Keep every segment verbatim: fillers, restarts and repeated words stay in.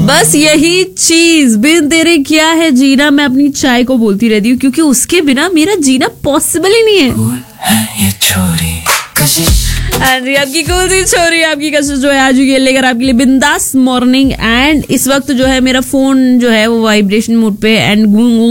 बस यही चीज, बिन तेरे क्या है जीना, मैं अपनी चाय को बोलती रहती हूँ, क्योंकि उसके बिना मेरा जीना पॉसिबल ही नहीं है। ये छोरी जी आपकी कौन सी छोरी, आपकी कशिश जो है आज ये लेकर आपके लिए बिंदास मॉर्निंग। एंड इस वक्त जो है मेरा फोन जो है वो वाइब्रेशन मोड पे एंड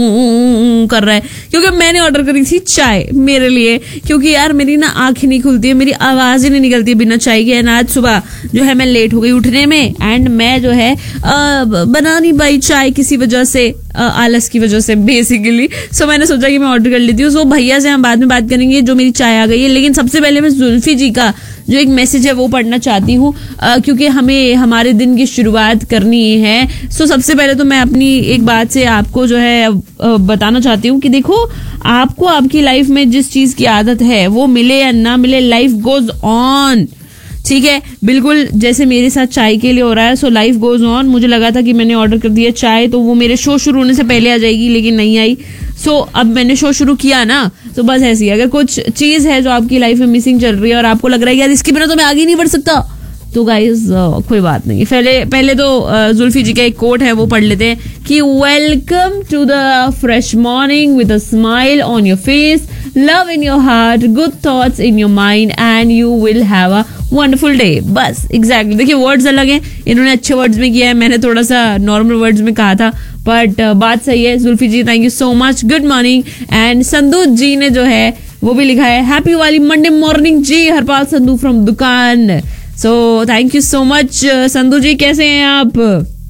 कर रहा है, क्योंकि मैंने ऑर्डर करी थी चाय मेरे लिए, क्योंकि यार मेरी ना आंखें नहीं खुलती है, मेरी आवाज ही नहीं निकलती है बिना चाय के। एंड आज सुबह जो है मैं लेट हो गई उठने में, एंड मैं जो है आ, बना नहीं पाई चाय किसी वजह से, आ, आलस की वजह से बेसिकली। सो मैंने सोचा कि मैं ऑर्डर कर लेती हूँ। सो भैया से हम बाद में बात करेंगे जो मेरी चाय आ गई है, लेकिन सबसे पहले मैं जुल्फी जी का जो एक मैसेज है वो पढ़ना चाहती हूँ, क्योंकि हमें हमारे दिन की शुरुआत करनी है। सो सबसे पहले तो मैं अपनी एक बात से आपको जो है बताना चाहती हूँ कि देखो, आपको आपकी लाइफ में जिस चीज की आदत है वो मिले या ना मिले, लाइफ गोज ऑन। ठीक है, बिल्कुल जैसे मेरे साथ चाय के लिए हो रहा है। So life goes on. मुझे लगा था कि मैंने ऑर्डर कर दिया चाय तो वो मेरे शो शुरू होने से पहले आ जाएगी, लेकिन नहीं आई। सो so, अब मैंने शो शुरू किया ना, तो बस ऐसी अगर कुछ चीज है जो आपकी लाइफ में मिसिंग चल रही है और आपको लग रहा है कि यार इसके बिना तो मैं आगे नहीं बढ़ सकता, तो गाइज uh, कोई बात नहीं। पहले पहले तो uh, जुल्फी जी का एक कोट है वो पढ़ लेते हैं कि welcome to the fresh morning with a smile on your face, love in your heart, good thoughts in your mind and you will have a wonderful day. बस एग्जैक्टली, देखिए वर्ड्स अलग हैं, इन्होंने अच्छे वर्ड्स में किया है, मैंने थोड़ा सा नॉर्मल वर्ड्स में कहा था, बट uh, बात सही है। जुल्फी जी thank you so much, good morning. And Sandhu जी ने जो है वो भी लिखा है हैप्पी वाली Monday morning ji, Harpal Sandhu from दुकान। So thank you so much Sandhu जी, कैसे हैं आप?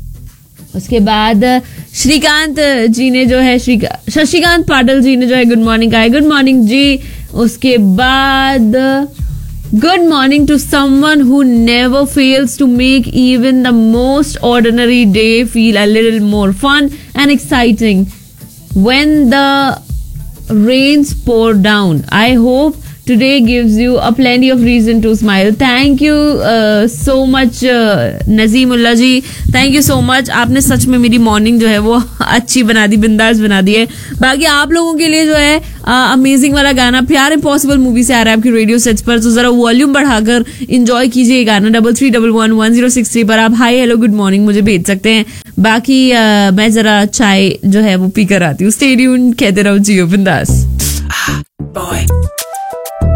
उसके बाद श्रीकांत जी ने जो है श्री शशिकांत पाटिल जी ने जो है गुड मॉर्निंग कहा है, गुड मॉर्निंग जी। उसके बाद good morning to someone who never fails to make even the most ordinary day feel a little more fun and exciting when the rains pour down. I hope today gives you a plenty of reason to smile. Thank you uh, so much uh, नजीमुल्ला ji, thank you so much. आपने सच में मेरी morning जो है वो अच्छी बना दी, बिंदास बना दी है। बाकी आप लोगों के लिए जो है अमेजिंग वाला गाना प्यार इम्पॉसिबल मूवी से आ रहा है आपकी रेडियो सेट्स पर, तो जरा वॉल्यूम बढ़ाकर इंजॉय कीजिए गाना। Double three double one one zero six three पर आप हाई हेलो गुड मॉर्निंग मुझे भेज सकते हैं। बाकी uh, मैं जरा चाय जो है वो पी कर आती हूँ। स्टे ट्यून्ड, कहते रहो जियो बिंदास।